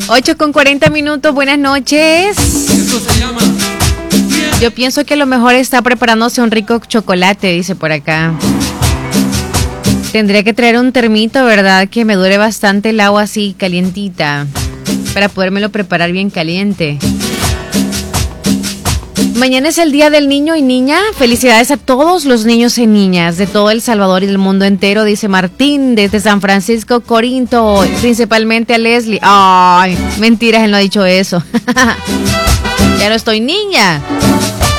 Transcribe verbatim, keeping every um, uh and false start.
ocho con cuarenta minutos, buenas noches. Esto se llama... Yo pienso que lo mejor está preparándose un rico chocolate, dice por acá. Tendría que traer un termito, ¿verdad? Que me dure bastante el agua así calientita para podérmelo preparar bien caliente. Mañana es el Día del Niño y Niña. Felicidades a todos los niños y niñas de todo El Salvador y del mundo entero, dice Martín desde San Francisco, Corinto, principalmente a Leslie. Ay, mentiras, él no ha dicho eso. Ya no estoy niña.